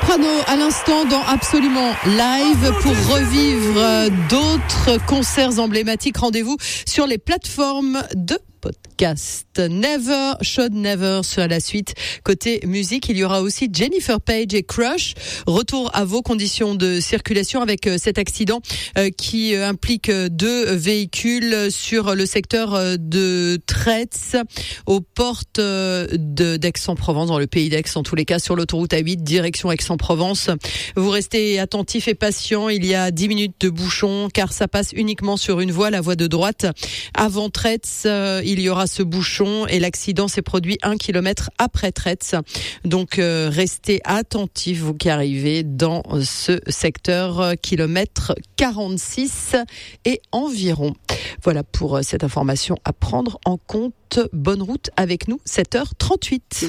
Soprano à l'instant dans Absolument Live pour revivre d'autres concerts emblématiques. Rendez-vous sur les plateformes de podcast. Never Should Never sera la suite. Côté musique, il y aura aussi Jennifer Page et Crush. Retour à vos conditions de circulation avec cet accident qui implique 2 véhicules sur le secteur de Tretz aux portes d'Aix-en-Provence, dans le pays d'Aix en tous les cas, sur l'autoroute A8 direction Aix-en-Provence. Vous restez attentifs et patients. Il y a 10 minutes de bouchon car ça passe uniquement sur une voie, la voie de droite. Avant Tretz, il y aura ce bouchon et l'accident s'est produit 1 kilomètre après Tretz. Donc restez attentifs vous qui arrivez dans ce secteur, kilomètre 46 et environ. Voilà pour cette information à prendre en compte. Bonne route avec nous, 7h38.